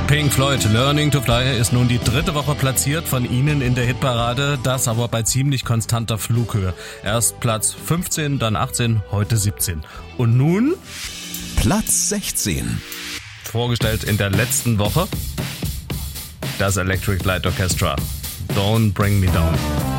Pink Floyd, Learning to Fly ist nun die 3. Woche platziert von ihnen in der Hitparade, das aber bei ziemlich konstanter Flughöhe. Erst Platz 15, dann 18, heute 17. Und nun Platz 16. Vorgestellt in der letzten Woche das Electric Light Orchestra. Don't Bring Me Down.